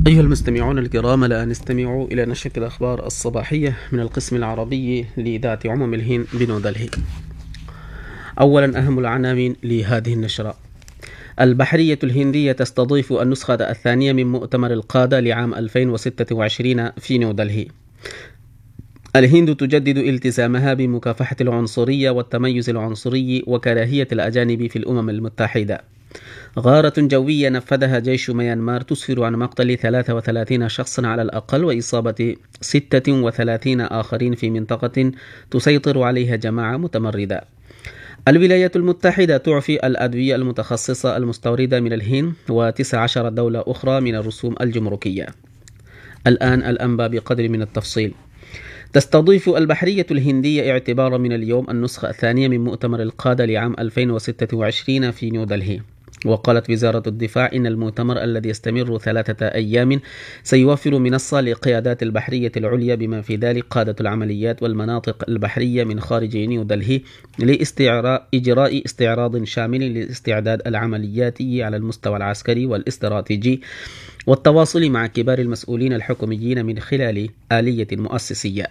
أيها المستمعون الكرام، الآن نستمع إلى نشرة الأخبار الصباحية من القسم العربي لإذاعة الهند بنيودلهي. أولا أهم العناوين لهذه النشرة: البحرية الهندية تستضيف النسخة الثانية من مؤتمر القادة لعام 2026 في نيودلهي. الهند تجدد التزامها بمكافحة العنصرية والتميز العنصري وكراهية الأجانب في الأمم المتحدة. غارة جوية نفذها جيش ميانمار تسفر عن مقتل 33 شخصا على الأقل وإصابة 36 آخرين في منطقة تسيطر عليها جماعة متمردة. الولايات المتحدة تعفي الأدوية المتخصصة المستوردة من الهند و19 دولة أخرى من الرسوم الجمركية. الآن الأنباء بقدر من التفصيل. تستضيف البحرية الهندية اعتبارا من اليوم النسخة الثانية من مؤتمر القادة لعام 2026 في نيودلهي. وقالت وزارة الدفاع إن المؤتمر الذي يستمر 3 أيام سيوفر منصة لقيادات البحرية العليا بما في ذلك قادة العمليات والمناطق البحرية من خارج نيودلهي لإجراء استعراض شامل للاستعداد العملياتي على المستوى العسكري والاستراتيجي والتواصل مع كبار المسؤولين الحكوميين من خلال آلية مؤسسية.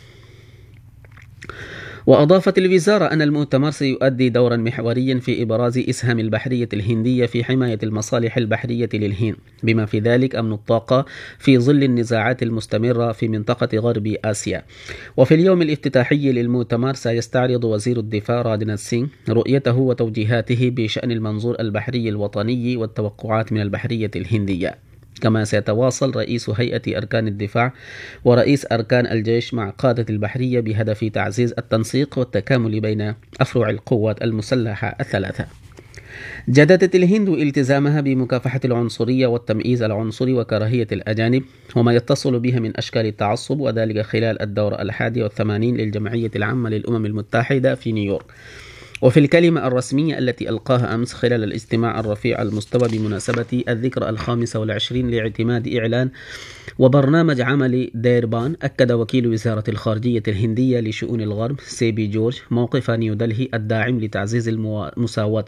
وأضافت الوزارة أن المؤتمر سيؤدي دورا محوريا في إبراز إسهام البحرية الهندية في حماية المصالح البحرية للهند بما في ذلك أمن الطاقة في ظل النزاعات المستمرة في منطقة غرب آسيا. وفي اليوم الافتتاحي للمؤتمر سيستعرض وزير الدفاع راجناث سينغ رؤيته وتوجيهاته بشأن المنظور البحري الوطني والتوقعات من البحرية الهندية. كما سيتواصل رئيس هيئة أركان الدفاع ورئيس أركان الجيش مع قادة البحرية بهدف تعزيز التنسيق والتكامل بين أفرع القوات المسلحة الثلاثة. جددت الهند التزامها بمكافحة العنصرية والتمييز العنصري وكراهية الأجانب وما يتصل بها من أشكال التعصب، وذلك خلال الدورة 81 للجمعية العامة للأمم المتحدة في نيويورك. وفي الكلمة الرسمية التي ألقاها أمس خلال الاجتماع الرفيع المستوى بمناسبة الذكرى 25 لاعتماد إعلان وبرنامج عمل ديربان، أكد وكيل وزارة الخارجية الهندية لشؤون الغرب سيبي جورج موقف نيودلهي الداعم لتعزيز المساواة